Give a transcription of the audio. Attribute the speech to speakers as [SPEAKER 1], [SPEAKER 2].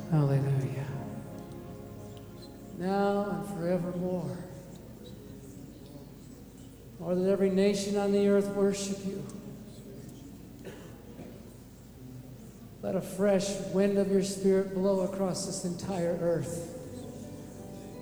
[SPEAKER 1] Hallelujah. Now and forevermore. Lord, let every nation on the earth worship you. Let a fresh wind of your Spirit blow across this entire earth.